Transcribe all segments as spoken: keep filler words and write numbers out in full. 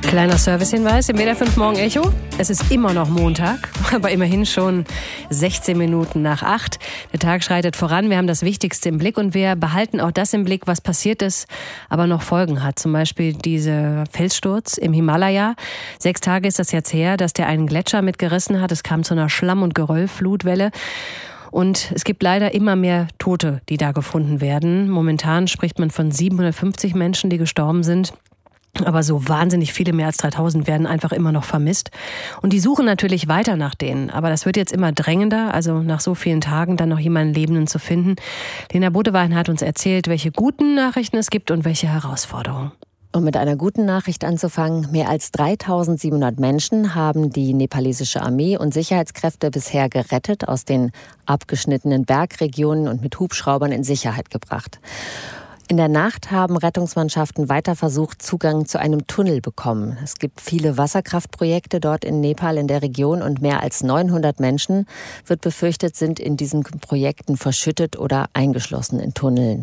Kleiner Servicehinweis im W D R fünf Morgen Echo. Es ist immer noch Montag, aber immerhin schon sechzehn Minuten nach acht. Der Tag schreitet voran, wir haben das Wichtigste im Blick und wir behalten auch das im Blick, was passiert ist, aber noch Folgen hat. Zum Beispiel dieser Felssturz im Himalaya. Sechs Tage ist das jetzt her, dass der einen Gletscher mitgerissen hat. Es kam zu einer Schlamm- und Geröllflutwelle. Und es gibt leider immer mehr Tote, die da gefunden werden. Momentan spricht man von siebenhundertfünfzig Menschen, die gestorben sind. Aber so wahnsinnig viele, mehr als dreitausend, werden einfach immer noch vermisst. Und die suchen natürlich weiter nach denen. Aber das wird jetzt immer drängender, also nach so vielen Tagen dann noch jemanden Lebenden zu finden. Lena Bodewein hat uns erzählt, welche guten Nachrichten es gibt und welche Herausforderungen. Um mit einer guten Nachricht anzufangen, mehr als dreitausendsiebenhundert Menschen haben die nepalesische Armee und Sicherheitskräfte bisher gerettet, aus den abgeschnittenen Bergregionen und mit Hubschraubern in Sicherheit gebracht. In der Nacht haben Rettungsmannschaften weiter versucht, Zugang zu einem Tunnel bekommen. Es gibt viele Wasserkraftprojekte dort in Nepal in der Region und mehr als neunhundert Menschen, wird befürchtet, sind in diesen Projekten verschüttet oder eingeschlossen in Tunneln.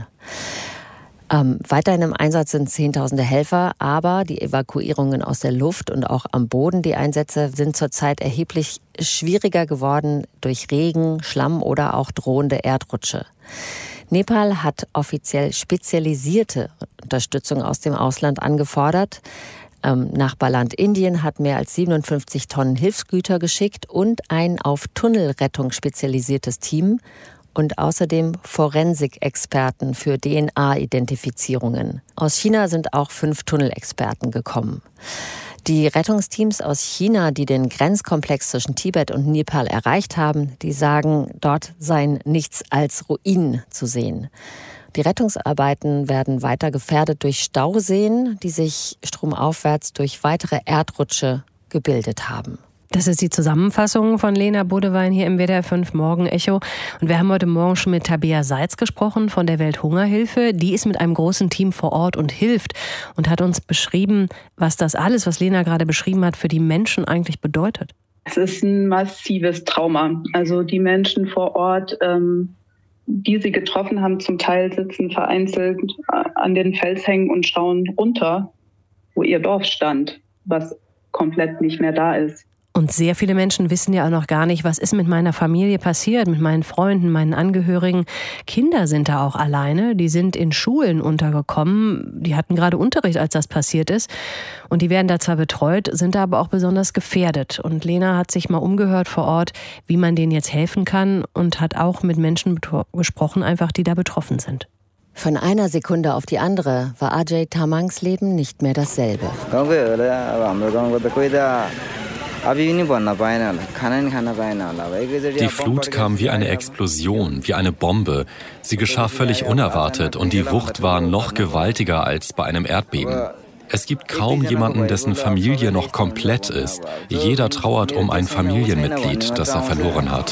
Ähm, weiterhin im Einsatz sind zehntausende Helfer, aber die Evakuierungen aus der Luft und auch am Boden, die Einsätze, sind zurzeit erheblich schwieriger geworden durch Regen, Schlamm oder auch drohende Erdrutsche. Nepal hat offiziell spezialisierte Unterstützung aus dem Ausland angefordert. Ähm, Nachbarland Indien hat mehr als siebenundfünfzig Tonnen Hilfsgüter geschickt und ein auf Tunnelrettung spezialisiertes Team und außerdem Forensikexperten für D N A-Identifizierungen. Aus China sind auch fünf Tunnelexperten gekommen. Die Rettungsteams aus China, die den Grenzkomplex zwischen Tibet und Nepal erreicht haben, die sagen, dort seien nichts als Ruinen zu sehen. Die Rettungsarbeiten werden weiter gefährdet durch Stauseen, die sich stromaufwärts durch weitere Erdrutsche gebildet haben. Das ist die Zusammenfassung von Lena Bodewein hier im W D R fünf Morgen Echo. Und wir haben heute Morgen schon mit Tabea Seitz gesprochen von der Welthungerhilfe. Die ist mit einem großen Team vor Ort und hilft und hat uns beschrieben, was das alles, was Lena gerade beschrieben hat, für die Menschen eigentlich bedeutet. Es ist ein massives Trauma. Also die Menschen vor Ort, ähm, die sie getroffen haben, zum Teil sitzen vereinzelt an den Felshängen und schauen runter, wo ihr Dorf stand, was komplett nicht mehr da ist. Und sehr viele Menschen wissen ja auch noch gar nicht, was ist mit meiner Familie passiert, mit meinen Freunden, meinen Angehörigen. Kinder sind da auch alleine, die sind in Schulen untergekommen, die hatten gerade Unterricht, als das passiert ist. Und die werden da zwar betreut, sind da aber auch besonders gefährdet. Und Lena hat sich mal umgehört vor Ort, wie man denen jetzt helfen kann und hat auch mit Menschen gesprochen, einfach die da betroffen sind. Von einer Sekunde auf die andere war Ajay Tamangs Leben nicht mehr dasselbe. Die Flut kam wie eine Explosion, wie eine Bombe. Sie geschah völlig unerwartet und die Wucht war noch gewaltiger als bei einem Erdbeben. Es gibt kaum jemanden, dessen Familie noch komplett ist. Jeder trauert um ein Familienmitglied, das er verloren hat.